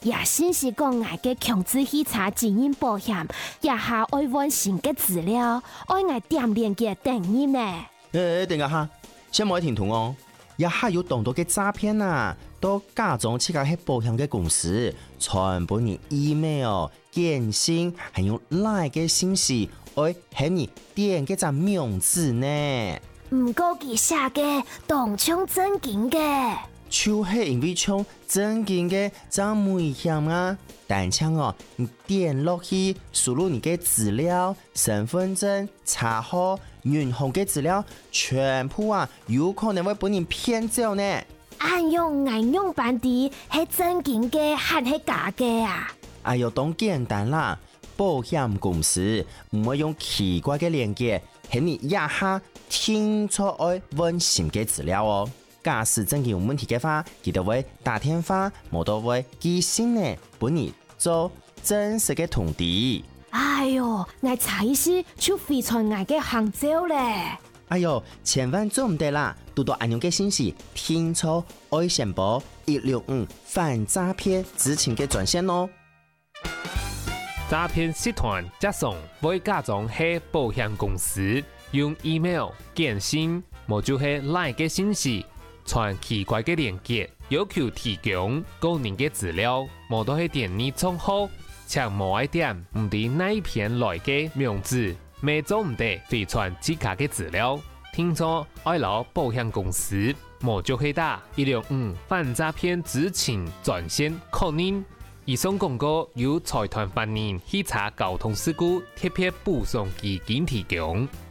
也先是讲我嘅强制去查经营保险，也下爱换新嘅资料，爱我点连嘅定义呢？ 等下哈，先莫停顿哦。也下有当多嘅诈骗啊，都假装自家系保险嘅公司，传播你 email、电信，还用 line 嘅信息，爱向你点嘅只名字呢。 唔过佢写嘅当枪正经嘅。 就是因为像正经嘅真危险啊！但像哦，你点落去输入你嘅资料、身份证、查号、银行嘅资料，全部啊有可能会被人骗走呢。 暗用版的系正经嘅还系假嘅啊？ 哎呦，当简单啦！保险公司唔会用奇怪嘅连接，向你一下听错爱温馨嘅资料哦。假使真有问题嘅话，佢就會打電話，冇到會寄信呢，幫你做真實嘅通知。 哎呦，我查一次就非常我嘅杭州咧。 哎呦，千萬做唔得啦！多多安樣嘅信息，聽錯愛先報165反詐騙知情嘅專線咯。 詐騙集團接送會假裝係保險公司，用 email、電信，冇就係 line 嘅信息。傳奇怪嘅連結，要求提供個人嘅資料，冇到係電你賬號，且冇愛點唔對那一篇來嘅名字，未做唔得飛傳自家嘅資料。聽錯愛攞保險公司，冇就係打165反詐騙知情專線確認。以上廣告由財團法人汽車交通事故特別補償基金提供。